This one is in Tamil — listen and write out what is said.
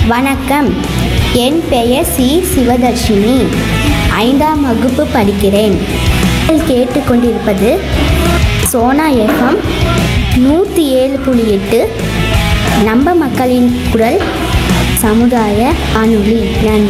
வணக்கம், என் பெயர் சி. சிவதர்ஷினி. 5ஆம் வகுப்பு படிக்கிறேன். நீங்கள் கேட்டுக்கொண்டிருப்பது சோனா எஃப்எம் 107.8 நம்ம மக்களின் குரல் சமுதாய வானொலி. நன்றி.